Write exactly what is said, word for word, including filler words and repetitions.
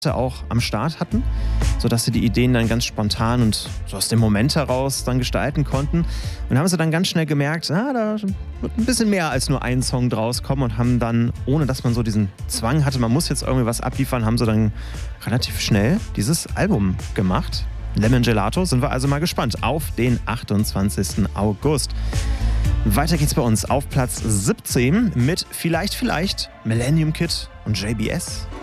auch am Start hatten, sodass sie die Ideen dann ganz spontan und so aus dem Moment heraus dann gestalten konnten. Und haben sie dann ganz schnell gemerkt, ah, da wird ein bisschen mehr als nur ein Song draus kommen und haben dann, ohne dass man so diesen Zwang hatte, man muss jetzt irgendwie was abliefern, haben sie dann relativ schnell dieses Album gemacht. Lemon Gelato, sind wir also mal gespannt auf den achtundzwanzigsten August. Weiter geht's bei uns auf Platz siebzehn mit Vielleicht, Vielleicht, Millennium Kid und J B S.